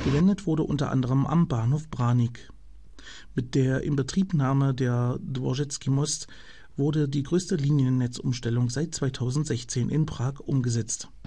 Gewendet wurde unter anderem am Bahnhof Branik. Mit der Inbetriebnahme der Dworzecki Most wurde die größte Liniennetzumstellung seit 2016 in Prag umgesetzt.